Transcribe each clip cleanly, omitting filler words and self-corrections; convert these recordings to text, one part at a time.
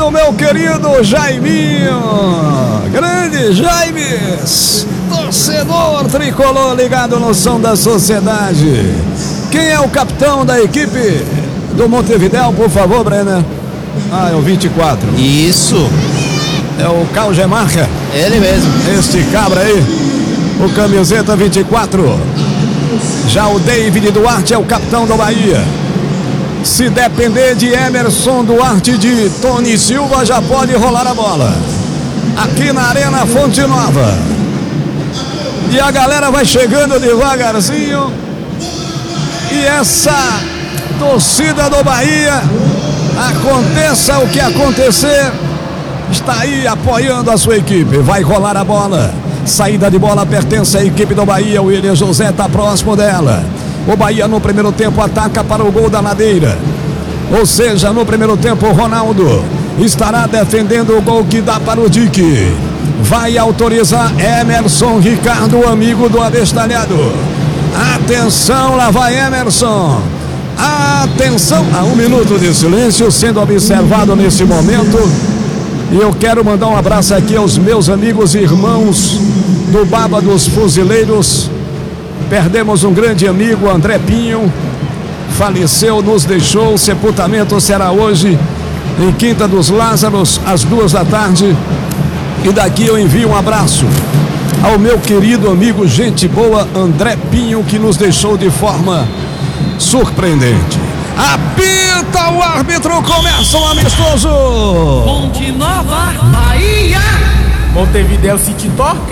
do meu querido Jaiminho. Grande Jaimes, torcedor tricolor ligado no som da sociedade. Quem é o capitão da equipe do Montevidéu, por favor, Brenner? Ah, é o 24. Isso. É o Calgemarca. Ele mesmo. Este cabra aí, o camiseta 24. Já o David Duarte é o capitão do Bahia. Se depender de Emerson Duarte e de Tony Silva, já pode rolar a bola. Aqui na Arena Fonte Nova. E a galera vai chegando devagarzinho. E essa torcida do Bahia, aconteça o que acontecer, está aí apoiando a sua equipe. Vai rolar a bola. Saída de bola pertence à equipe do Bahia. O William José está próximo dela. O Bahia no primeiro tempo ataca para o gol da Ladeira. Ou seja, no primeiro tempo o Ronaldo estará defendendo o gol que dá para o Dick. Vai autorizar Emerson Ricardo, amigo do abestalhado. Atenção, lá vai Emerson. Atenção, há 1 minuto de silêncio sendo observado nesse momento. E eu quero mandar um abraço aqui aos meus amigos e irmãos do Baba dos Fuzileiros. Perdemos um grande amigo, André Pinho. Faleceu, nos deixou. O sepultamento será hoje em Quinta dos Lázaros, às 2 da tarde. E daqui eu envio um abraço ao meu querido amigo, gente boa, André Pinho, que nos deixou de forma surpreendente. Apita o árbitro, começa um amistoso. Fonte Nova, Bahia. Montevidéu City Torque.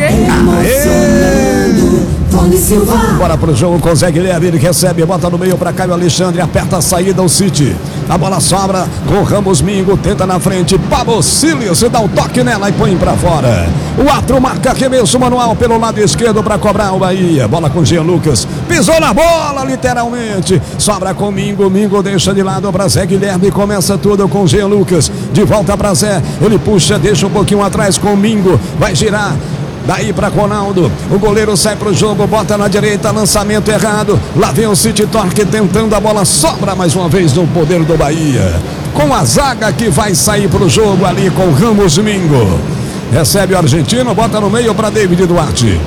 Tony Silva. Bora pro jogo, consegue Guilherme, ele recebe, bota no meio pra Caio Alexandre, aperta a saída, o City. A bola sobra com Ramos Mingo, tenta na frente, Pablo Siles, dá um toque nela e põe pra fora. O Atro marca arremesso manual pelo lado esquerdo pra cobrar o Bahia. Bola com Jean Lucas, pisou na bola, literalmente. Sobra com Mingo, Mingo deixa de lado pra Zé Guilherme, começa tudo com Jean Lucas. De volta pra Zé, ele puxa, deixa um pouquinho atrás com Mingo, vai girar. Daí para Ronaldo, o goleiro sai pro jogo, bota na direita, lançamento errado. Lá vem o City Torque tentando, a bola sobra mais uma vez no poder do Bahia. Com a zaga que vai sair pro jogo ali com Ramos Mingo. Recebe o argentino, bota no meio para David Duarte.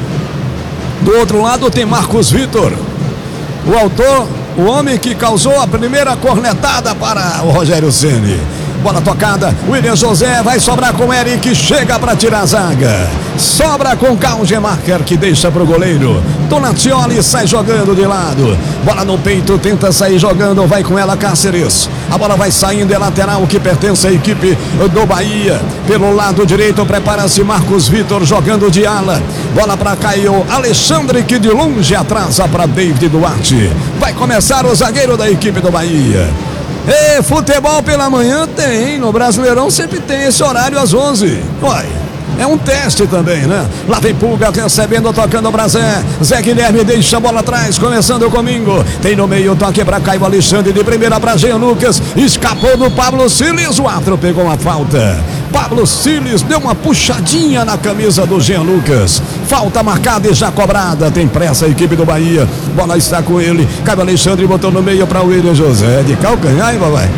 Do outro lado tem Marcos Vitor, o autor, o homem que causou a primeira cornetada para o Rogério Ceni. Bola tocada, William José vai sobrar com Eric, chega para tirar a zaga. Sobra com Calgemarca, que deixa pro goleiro. Donatioli sai jogando de lado. Bola no peito, tenta sair jogando, vai com ela Cáceres. A bola vai saindo, é lateral que pertence à equipe do Bahia. Pelo lado direito, prepara-se Marcos Vitor jogando de ala. Bola para Caio Alexandre, que de longe atrasa para David Duarte. Vai começar o zagueiro da equipe do Bahia. E futebol pela manhã tem, no Brasileirão sempre tem esse horário às 11. Uai, é um teste também, né? Lá vem Pulga recebendo, tocando pra Zé. Zé Guilherme deixa a bola atrás, começando com Mingo. Tem no meio, toque pra Caio Alexandre, de primeira pra Jean Lucas. Escapou do Pablo Siles, o Atro pegou uma falta. Pablo Siles deu uma puxadinha na camisa do Jean Lucas. Falta marcada e já cobrada. Tem pressa a equipe do Bahia. Bola está com ele. Caio Alexandre botou no meio para o William José. De calcanhar, hein, papai?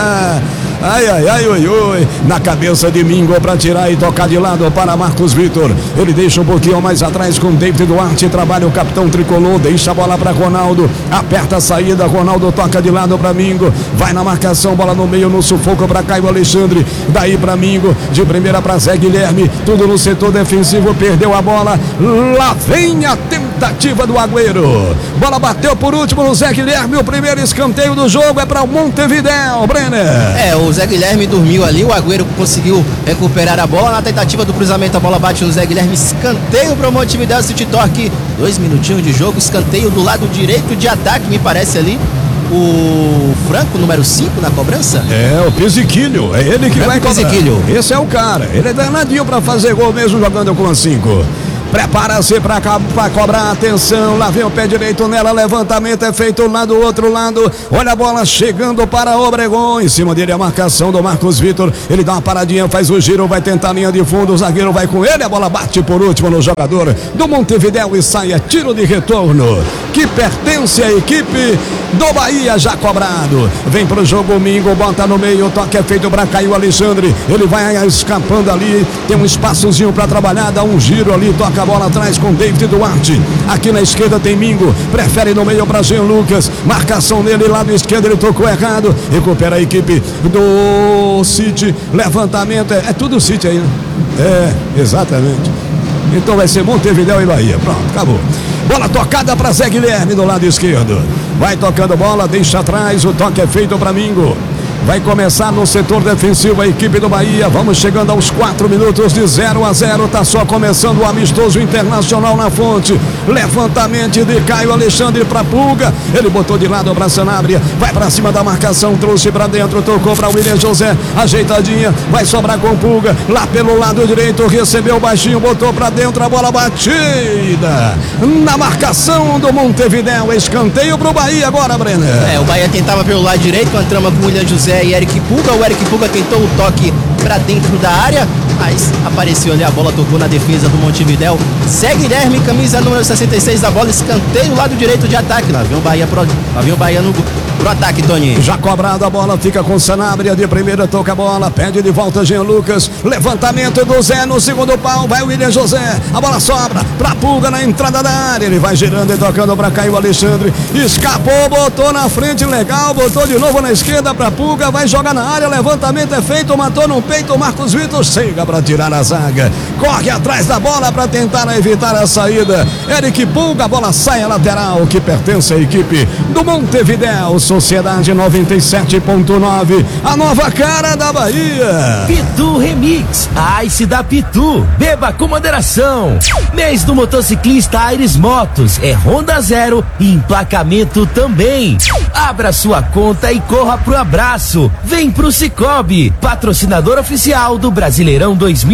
Ai, ai, ai, oi, oi. Na cabeça de Mingo para tirar e tocar de lado para Marcos Vitor. Ele deixa um pouquinho mais atrás com David Duarte. Trabalha o capitão tricolor. Deixa a bola para Ronaldo. Aperta a saída. Ronaldo toca de lado para Mingo. Vai na marcação. Bola no meio, no sufoco para Caio Alexandre. Daí para Mingo. De primeira para Zé Guilherme. Tudo no setor defensivo. Perdeu a bola. Lá vem a tentativa do Agüero. Bola bateu por último no Zé Guilherme. O primeiro escanteio do jogo é para o Montevidéu, Brenner. O Zé Guilherme dormiu ali, o Agüero conseguiu recuperar a bola. Na tentativa do cruzamento, a bola bate no Zé Guilherme. Escanteio para o Montevidéu City Torque. 2 minutinhos de jogo. Escanteio do lado direito de ataque, me parece ali. O Franco, número 5 na cobrança? É, o Pisiquilho. É ele que vai cobrar. Pisiquilho. Esse é o cara. Ele é danadinho para fazer gol mesmo jogando com a 5. Prepara-se para cobrar, atenção, lá vem o pé direito nela, levantamento é feito lá do outro lado, olha a bola chegando para Obregon, em cima dele a marcação do Marcos Vitor, ele dá uma paradinha, faz o giro, vai tentar a linha de fundo, o zagueiro vai com ele, a bola bate por último no jogador do Montevidéu e sai, é tiro de retorno, que pertence à equipe do Bahia, já cobrado, vem pro jogo Mingo, bota no meio, o toque é feito para Caio Alexandre, ele vai escapando ali, tem um espaçozinho para trabalhar, dá um giro ali, toca a bola atrás com David Duarte, aqui na esquerda tem Mingo, prefere no meio para Jean Lucas, marcação nele, lado esquerdo ele tocou errado, recupera a equipe do City, levantamento, é tudo City aí, né? Exatamente, então vai ser Montevidéu e Bahia, pronto, acabou. Bola tocada para Zé Guilherme do lado esquerdo, vai tocando bola, deixa atrás, o toque é feito para Mingo. Vai começar no setor defensivo a equipe do Bahia. Vamos chegando aos 4 minutos de 0-0. Tá só começando o amistoso Internacional na Fonte. Levantamento de Caio Alexandre para Pulga. Ele botou de lado para Sanabria. Vai para cima da marcação. Trouxe para dentro. Tocou para William José. Ajeitadinha. Vai sobrar com Pulga. Lá pelo lado direito. Recebeu baixinho. Botou para dentro. A bola batida. Na marcação do Montevidéu. Escanteio para o Bahia agora, Brenner. O Bahia tentava pelo lado direito com a trama com William José e Eric Pulga. O Eric Pulga tentou o toque para dentro da área, mas apareceu ali, a bola tocou na defesa do Montevidéu. Zé Guilherme, camisa número 66 da bola, escanteio lado direito de ataque. Lá vem o Bahia pro ataque, Toninho. Já cobrado, a bola fica com Sanabria de primeira, toca a bola, pede de volta Jean Lucas, levantamento do Zé no segundo pau, vai o William José, a bola sobra pra Pulga na entrada da área, ele vai girando e tocando pra Caio Alexandre, escapou, botou na frente, legal, botou de novo na esquerda pra Pulga, vai jogar na área, levantamento é feito, matou no peito, Marcos Vitor chega pra tirar a zaga, corre atrás da bola pra tentar evitar a saída, Eric Pulga, a bola sai a lateral, que pertence à equipe do Montevidéu. Sociedade 97.9, a nova cara da Bahia. Pitu Remix, a Ice da Pitu, beba com moderação. Mês do motociclista Aires Motos, é Honda Zero e emplacamento também. Abra sua conta e corra pro abraço. Vem pro Cicobi, patrocinador oficial do Brasileirão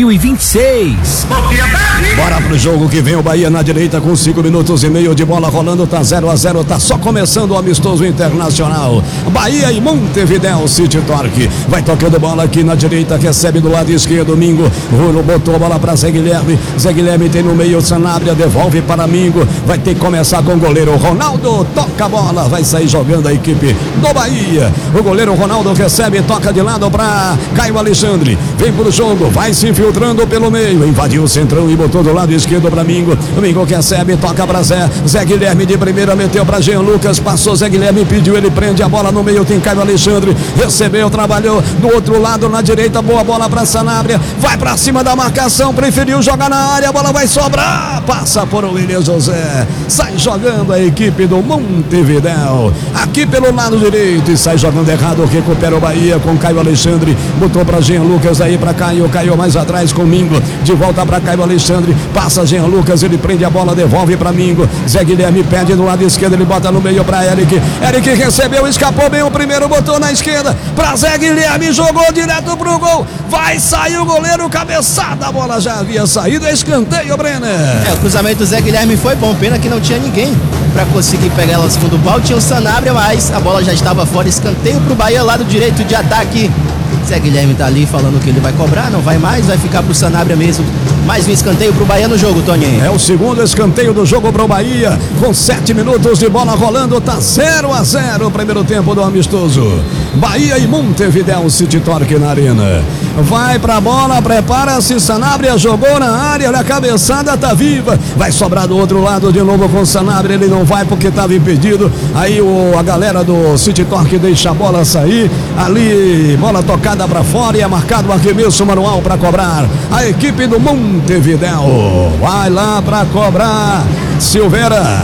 2026. Bora pro jogo que vem o Bahia na direita com 5 minutos e meio de bola rolando, tá 0-0, tá só começando o amistoso internacional. Bahia e Montevidéu City Torque. Vai tocando bola aqui na direita, recebe do lado esquerdo, Mingo. Rulo botou a bola para Zé Guilherme. Zé Guilherme tem no meio, Sanabria devolve para Mingo. Vai ter que começar com o goleiro Ronaldo. Toca a bola, vai sair jogando a equipe do Bahia. O goleiro Ronaldo recebe, toca de lado para Caio Alexandre. Vem pro jogo, vai se infiltrando pelo meio. Invadiu o centrão e botou do lado esquerdo para Mingo. O Mingo recebe, toca para Zé. Zé Guilherme de primeira meteu para Jean Lucas. Passou Zé Guilherme, pediu, ele prende a bola no meio, tem Caio Alexandre, recebeu, trabalhou do outro lado na direita, boa bola para Sanabria, vai para cima da marcação, preferiu jogar na área, a bola vai sobrar, passa por William José, sai jogando a equipe do Montevidéu, aqui pelo lado direito e sai jogando errado, recupera o Bahia com Caio Alexandre, botou para Jean Lucas aí para Caio, Caio mais atrás com Mingo, de volta para Caio Alexandre, passa Jean Lucas, ele prende a bola, devolve para Mingo, Zé Guilherme pede do lado esquerdo, ele bota no meio para Eric recebeu, escapou bem o primeiro, botou na esquerda pra Zé Guilherme, jogou direto pro gol, vai sair o goleiro, cabeçada, a bola já havia saído, escanteio, Brenner. O cruzamento do Zé Guilherme foi bom, pena que não tinha ninguém pra conseguir pegar ela no segundo pau, tinha o Sanabria, mas a bola já estava fora, escanteio pro Bahia, lado direito de ataque. Zé Guilherme tá ali falando que ele vai cobrar, não vai mais, vai ficar pro Sanabria mesmo. Mais um escanteio pro Bahia no jogo, Toninho. É o segundo escanteio do jogo pro Bahia, com 7 minutos de bola rolando, tá 0-0 o primeiro tempo do amistoso. Bahia e Montevidéu City Torque na arena. Vai pra bola, prepara-se, Sanabria jogou na área, olha a cabeçada, tá viva. Vai sobrar do outro lado de novo com Sanabria, ele não vai porque tava impedido. Aí a galera do City Torque deixa a bola sair. Ali, bola tocada pra fora e é marcado o arremesso manual pra cobrar. A equipe do Montevidéu vai lá pra cobrar. Silveira.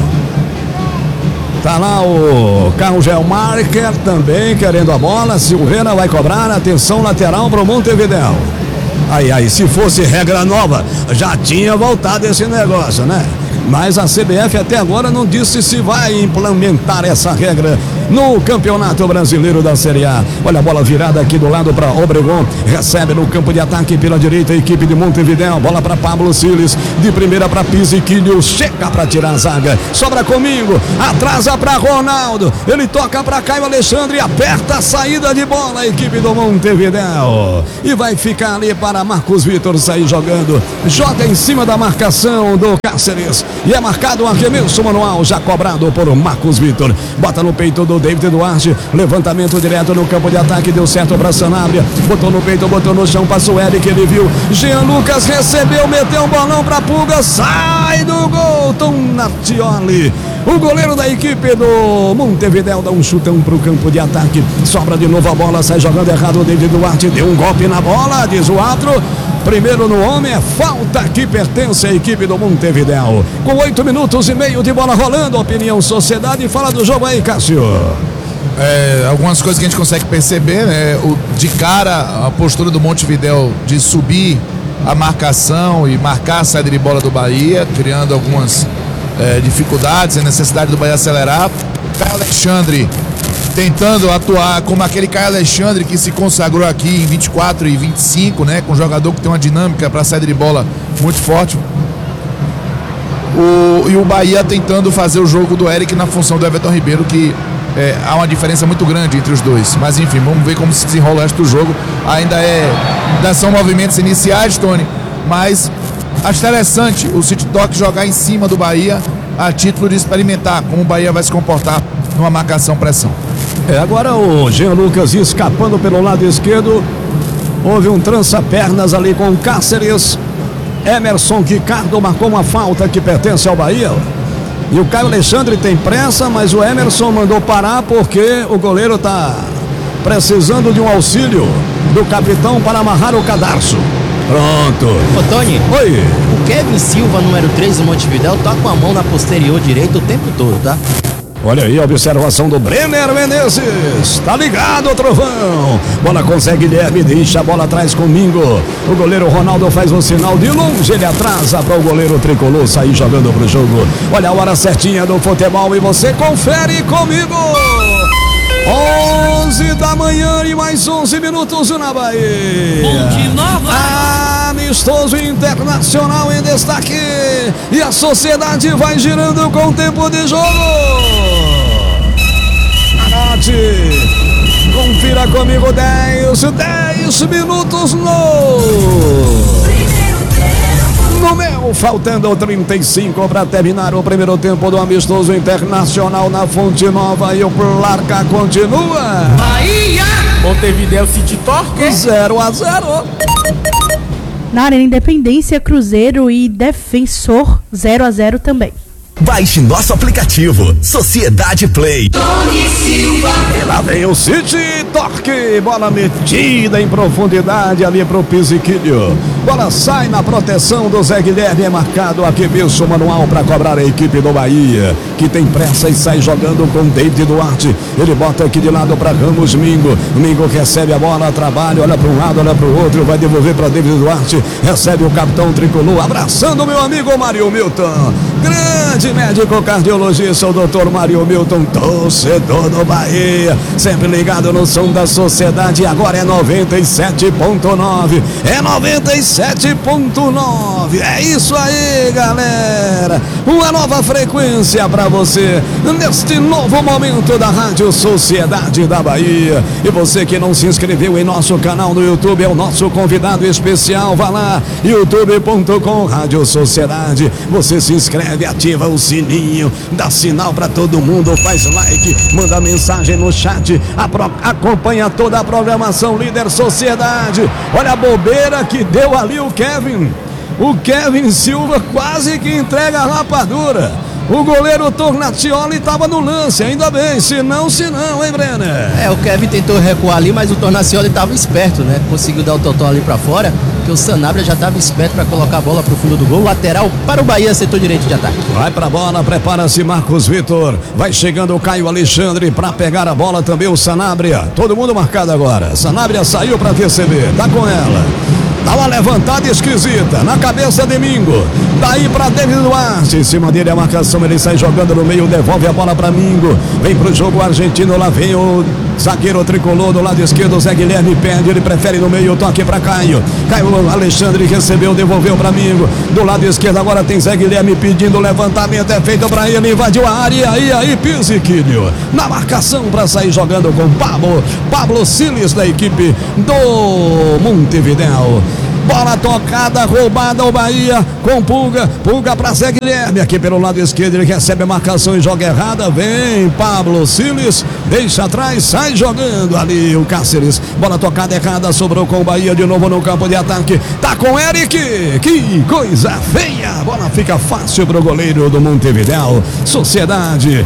Tá lá o Carlos Gelmarker também querendo a bola. Silveira vai cobrar, atenção lateral pro Montevidéu. Aí, se fosse regra nova, já tinha voltado esse negócio, né? mas a CBF até agora não disse se vai implementar essa regra no Campeonato Brasileiro da Série A. Olha a bola virada aqui do lado para Obregon, recebe no campo de ataque pela direita a equipe de Montevidéu, bola para Pablo Siles, de primeira para Pisiquinho, chega para tirar a zaga, sobra comigo, atrasa para Ronaldo, ele toca para Caio Alexandre, aperta a saída de bola a equipe do Montevidéu, e vai ficar ali para Marcos Vitor sair jogando, joga em cima da marcação do Cáceres, e é marcado um arremesso manual, já cobrado por Marcos Vitor, bota no peito do David Duarte, levantamento direto no campo de ataque, deu certo para Sanabria, botou no peito, botou no chão, passou o Eric, ele viu, Jean Lucas recebeu, meteu um bolão para Pulga, sai do gol, Tonatioli, o goleiro da equipe do Montevidéu dá um chutão para o campo de ataque, sobra de novo a bola, sai jogando errado o David Duarte, deu um golpe na bola, diz o árbitro, primeiro no homem, é falta que pertence à equipe do Montevidéu, com 8 minutos e meio de bola rolando, opinião Sociedade, fala do jogo aí, Cássio. Algumas coisas que a gente consegue perceber, né? De cara, a postura do Montevidéu de subir a marcação e marcar a saída de bola do Bahia, criando algumas dificuldades, a necessidade do Bahia acelerar. Caio Alexandre tentando atuar como aquele Caio Alexandre que se consagrou aqui em 24 e 25, né? Com um jogador que tem uma dinâmica para saída de bola muito forte. E o Bahia tentando fazer o jogo do Eric na função do Everton Ribeiro, que há uma diferença muito grande entre os dois, mas enfim, vamos ver como se desenrola o resto do jogo. Ainda são movimentos iniciais, Tony, mas acho interessante o City Torque jogar em cima do Bahia a título de experimentar como o Bahia vai se comportar numa marcação-pressão. Agora o Jean Lucas escapando pelo lado esquerdo, houve um trança-pernas ali com o Cáceres, Emerson Ricardo marcou uma falta que pertence ao Bahia. E o Caio Alexandre tem pressa, mas o Emerson mandou parar porque o goleiro está precisando de um auxílio do capitão para amarrar o cadarço. Pronto. Ô Tony, oi. O Kevin Silva, número 3 do Montevidéu, tá com a mão na posterior direita o tempo todo, tá? Olha aí a observação do Brenner Menezes. Tá ligado, Trovão. Bola consegue Guilherme, deixa a bola atrás com Mingo. O goleiro Ronaldo faz um sinal de longe, ele atrasa para o goleiro tricolor sair jogando pro jogo. Olha a hora certinha do futebol e você confere comigo. 11 da manhã e mais 11 minutos na Bahia. Ponte Nova. Amistoso Internacional em destaque. E a Sociedade vai girando com o tempo de jogo. Anote. Confira comigo 10 minutos no meu, faltando 35 para terminar o primeiro tempo do Amistoso Internacional na Fonte Nova e o placar continua. Bahia. Montevidéu City Torque 0-0. Na Arena Independência, Cruzeiro e Defensor 0-0 também. Baixe nosso aplicativo Sociedade Play. Tony Silva. E lá vem o City Torque, bola metida em profundidade ali pro Pisiquinho. Bola sai na proteção do Zé Guilherme, é marcado aqui mesmo manual para cobrar a equipe do Bahia, que tem pressa e sai jogando com David Duarte. Ele bota aqui de lado para Ramos Mingo. Mingo recebe a bola, trabalha, olha para um lado, olha para o outro, vai devolver para David Duarte. Recebe o capitão tricolor, abraçando meu amigo Mário Milton. Grande médico cardiologista, o doutor Mário Milton, torcedor do Bahia, sempre ligado no som da Sociedade. Agora é 97.9, é 97.9, é isso aí, galera, uma nova frequência para você neste novo momento da Rádio Sociedade da Bahia. E você que não se inscreveu em nosso canal no YouTube é o nosso convidado especial. Vá lá, youtube.com Rádio Sociedade, você se inscreve, ativa o sininho, dá sinal para todo mundo, faz like, manda mensagem no chat, acompanha toda a programação Líder Sociedade. Olha a bobeira que deu ali o Kevin Silva, quase que entrega a rapadura. O goleiro Tonatioli estava no lance, ainda bem, se não, hein, Brenner? O Kevin tentou recuar ali, mas o Tonatioli estava esperto, né? Conseguiu dar o totó ali para fora, que o Sanabria já estava esperto para colocar a bola pro fundo do gol. Lateral para o Bahia, setor direito de ataque. Vai pra bola, prepara-se Marcos Vitor. Vai chegando o Caio Alexandre para pegar a bola também o Sanabria. Todo mundo marcado agora. Sanabria saiu para receber, tá com ela. Dá uma levantada esquisita na cabeça de Mingo. Daí pra David Duarte. Em cima dele a marcação. Ele sai jogando no meio. Devolve a bola pra Mingo. Vem pro jogo argentino. Lá vem o zagueiro tricolor do lado esquerdo. Zé Guilherme perde. Ele prefere no meio. Toque pra Caio. Caio Alexandre recebeu. Devolveu pra Mingo. Do lado esquerdo agora tem Zé Guilherme pedindo levantamento. É feito pra ele. Invadiu a área. Aí Pisiquilho. Na marcação pra sair jogando com Pablo Siles da equipe do Montevidéu. Bola tocada, roubada o Bahia com Pulga pra Zé Guilherme, aqui pelo lado esquerdo, ele recebe a marcação e joga errada, vem Pablo Siles, deixa atrás, sai jogando ali o Cáceres, bola tocada errada, sobrou com o Bahia de novo no campo de ataque, tá com Eric, que coisa feia, a bola fica fácil pro goleiro do Montevidéu. Sociedade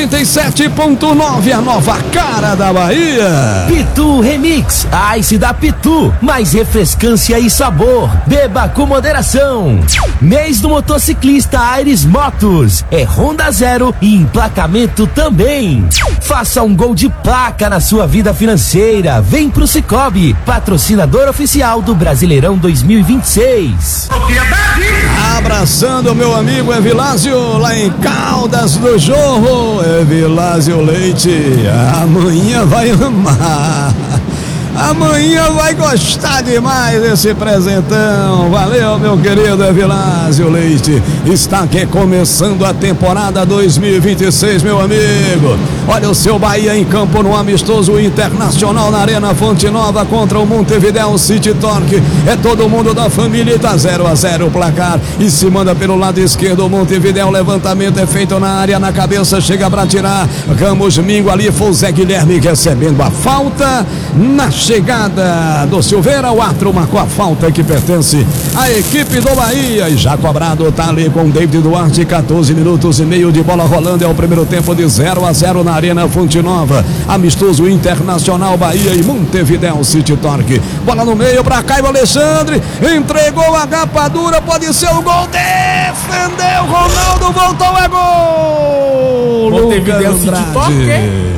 97.9, a nova cara da Bahia. Pitu Remix, Ice da Pitu, mais refrescância e sabor, beba com moderação. Mês do motociclista Aires Motos, é Honda Zero e emplacamento também. Faça um gol de placa na sua vida financeira, vem pro Cicobi, patrocinador oficial do Brasileirão 2026. Abraçando o meu amigo Evilásio lá em Caldas do Jorro. Evilásio Leite, amanhã vai amar. Amanhã vai gostar demais desse presentão. Valeu, meu querido Evilásio Leite. Está aqui começando a temporada 2026, meu amigo. Olha o seu Bahia em campo no amistoso internacional na Arena Fonte Nova contra o Montevidéu City Torque. É todo mundo da família e tá 0-0 o placar. E se manda pelo lado esquerdo o Montevidéu. Levantamento é feito na área, na cabeça, chega pra tirar. Ramos Mingo ali, foi o Zé Guilherme recebendo a falta. Na chegada do Silveira, o árbitro marcou a falta que pertence à equipe do Bahia. E já cobrado, tá ali com David Duarte, 14 minutos e meio de bola rolando. É o primeiro tempo de 0-0 na Arena Fonte Nova. Amistoso internacional Bahia e Montevidéu City Torque. Bola no meio para Caio Alexandre. Entregou a rapadura, pode ser o gol. Defendeu Ronaldo, voltou, é gol. Montevidéu City Torque.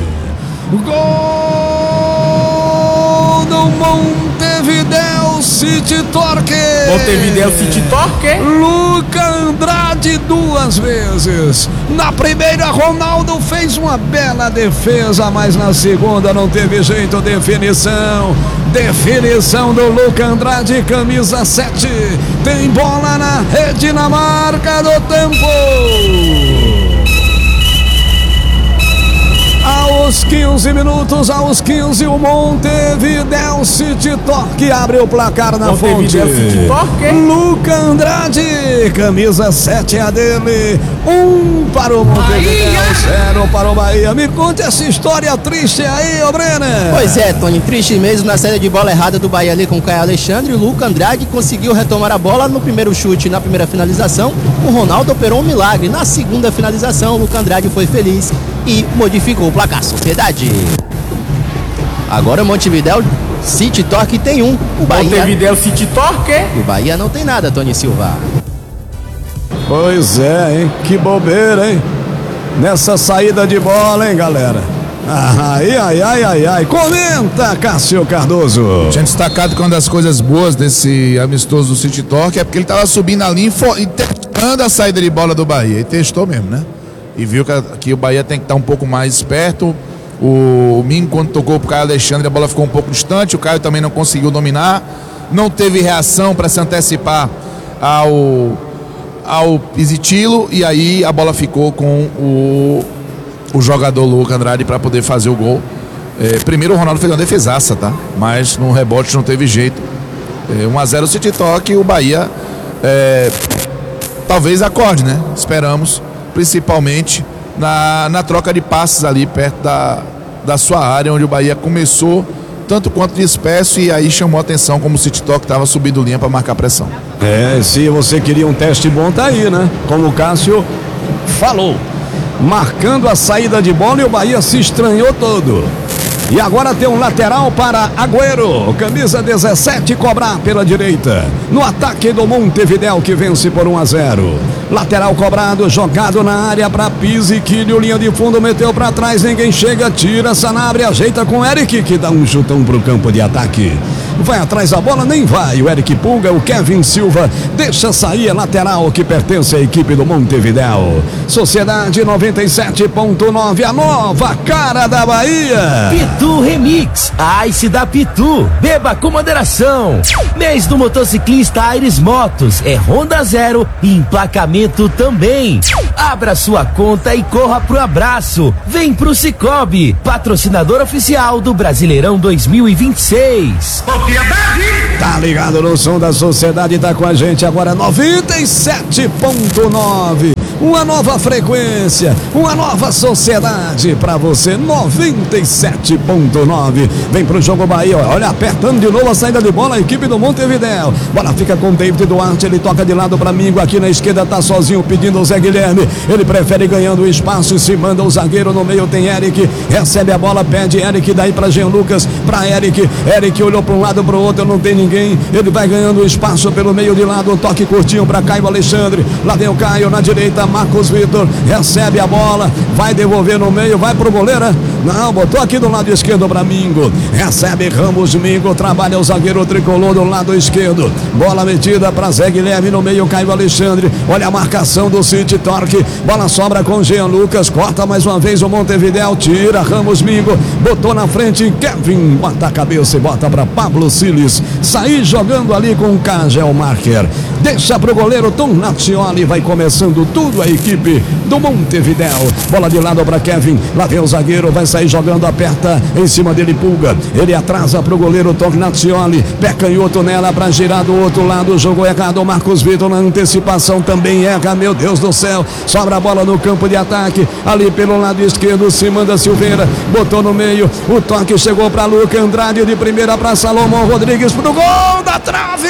Gol do Montevidéu City Torque. Montevidéu City Torque. Luca Andrade duas vezes. Na primeira, Ronaldo fez uma bela defesa, mas na segunda não teve jeito. Definição do Luca Andrade, camisa 7. Tem bola na rede, na marca do tempo. Aos 15 minutos, aos 15, o Montevidéu City Torque abre o placar na fonte. City Torque. Luca Andrade, camisa 7 é a dele. 1 para o Montevidéu, 0 para o Bahia. Me conte essa história triste aí, ô Brenner. Pois é, Tony, triste mesmo na saída de bola errada do Bahia ali com o Caio Alexandre. O Luca Andrade conseguiu retomar a bola no primeiro chute, na primeira finalização. O Ronaldo operou um milagre. Na segunda finalização, o Luca Andrade foi feliz e modificou o placar. Sociedade. Agora o Montevidéu City Torque tem 1. O Bahia. Montevidéu City Torque. O Bahia não tem nada, Tony Silva. Pois é, hein? Que bobeira, hein? Nessa saída de bola, hein, galera? Ai. Comenta, Cássio Cardoso. Tinha destacado que uma das coisas boas desse amistoso do City Torque é porque ele estava subindo a linha e testando a saída de bola do Bahia. E testou mesmo, né? E viu que o Bahia tem que estar um pouco mais esperto. O Mingo, quando tocou pro Caio Alexandre, a bola ficou um pouco distante. O Caio também não conseguiu dominar. Não teve reação para se antecipar ao Pisitilo. E aí a bola ficou com o jogador Luca Andrade para poder fazer o gol. Primeiro o Ronaldo fez uma defesaça, tá? Mas no rebote não teve jeito. 1-0 o City Torque. O Bahia talvez acorde, né? Esperamos. Principalmente na troca de passes ali perto da sua área, onde o Bahia começou tanto quanto disperso e aí chamou a atenção como o City Torque estava subindo linha para marcar pressão. Se você queria um teste bom, tá aí, né? Como o Cássio falou, marcando a saída de bola e o Bahia se estranhou todo. E agora tem um lateral para Agüero, camisa 17, cobrar pela direita. No ataque do Montevidéu, que vence por 1-0. Lateral cobrado, jogado na área para Pisiquilho, linha de fundo, meteu para trás, ninguém chega, tira Sanabria, ajeita com Eric, que dá um chutão pro campo de ataque. vai atrás da bola, nem vai. O Eric Pulga, o Kevin Silva, deixa sair a lateral que pertence à equipe do Montevidéu. Sociedade 97.9, a nova cara da Bahia. Pitu Remix, Ice da Pitu, beba com moderação. Mês do motociclista Aires Motos, é Honda Zero e emplacamento também. Abra sua conta e corra pro abraço. Vem pro Cicobi, patrocinador oficial do Brasileirão 2026. Tá ligado no som da Sociedade, tá com a gente agora 97.9. Uma nova frequência, uma nova sociedade pra você, 97.9. Vem pro jogo Bahia, olha, apertando de novo a saída de bola, a equipe do Montevidéu. Bola fica com David Duarte, ele toca de lado pra Mingo, aqui na esquerda tá sozinho pedindo o Zé Guilherme. Ele prefere ganhando o espaço e se manda o zagueiro, no meio tem Eric, recebe a bola, pede Eric, daí pra Jean Lucas, pra Eric. Eric olhou pra um lado, pro outro, não tem ninguém, ele vai ganhando o espaço pelo meio de lado, um toque curtinho pra Caio Alexandre. Lá vem o Caio na direita, Marcos Vitor recebe a bola, vai devolver no meio, vai pro goleiro, não, botou aqui do lado esquerdo pra Mingo, recebe Ramos. Mingo trabalha o zagueiro tricolor do lado esquerdo, bola metida pra Zé Guilherme, no meio Caio Alexandre, olha a marcação do City Torque, bola sobra com Jean Lucas, corta mais uma vez o Montevidéu, tira Ramos. Mingo botou na frente, Kevin bota a cabeça e bota pra Pablo Siles sair jogando ali com o Cagel Marker, deixa pro goleiro Tom Nazioli, vai começando tudo a equipe do Montevidéu. Bola de lado para Kevin, lá vem o zagueiro, vai sair jogando, aperta em cima dele Pulga, ele atrasa pro goleiro Tom Nazioli, pé canhoto nela para girar do outro lado, jogou errado, Marcos Vitor na antecipação também erra, meu Deus do céu, sobra a bola no campo de ataque, ali pelo lado esquerdo se manda Silveira, botou no meio, o toque chegou para Luca Andrade, de primeira para Salomão Rodrigues pro gol da trave!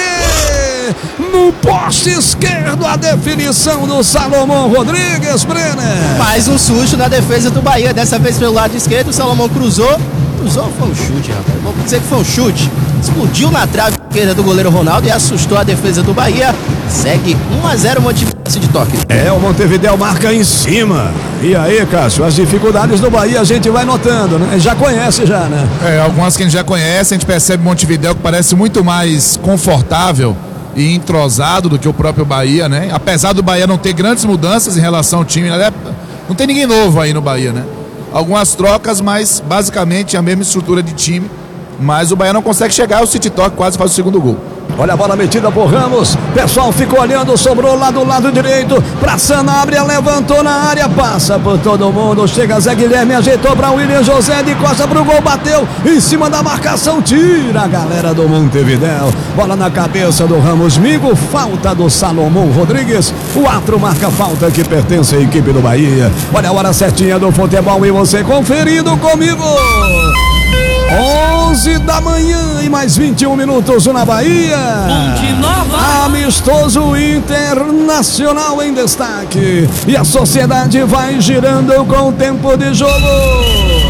No poste esquerdo, a definição do Salomão Rodrigues, Brenner. Mais um susto na defesa do Bahia, dessa vez pelo lado esquerdo, o Salomão cruzou, foi um chute, rapaz, vou dizer que foi um chute, explodiu na trave esquerda do goleiro Ronaldo e assustou a defesa do Bahia, segue 1-0 Montevidéu de toque. O Montevidéu marca em cima. E aí, Cássio, as dificuldades do Bahia a gente vai notando, né? Já conhece já, né? Algumas que a gente já conhece, a gente percebe Montevidéu que parece muito mais confortável e entrosado do que o próprio Bahia, né? Apesar do Bahia não ter grandes mudanças em relação ao time, né? Não tem ninguém novo aí no Bahia, né? Algumas trocas, mas basicamente a mesma estrutura de time. Mas o Bahia não consegue chegar, o City Talk quase faz o segundo gol. Olha a bola metida por Ramos, pessoal ficou olhando, sobrou lá do lado direito pra Sanabria, levantou na área, passa por todo mundo, chega Zé Guilherme, ajeitou pra William José, de costa pro gol, bateu em cima da marcação, tira a galera do Montevidéu, bola na cabeça do Ramos. Mingo, falta do Salomão Rodrigues, o árbitro marca falta que pertence à equipe do Bahia. Olha a hora certinha do futebol e você conferindo comigo. 11 da manhã e mais 21 minutos na Bahia. Ponte Nova. Amistoso Internacional em destaque. E a Sociedade vai girando com o tempo de jogo.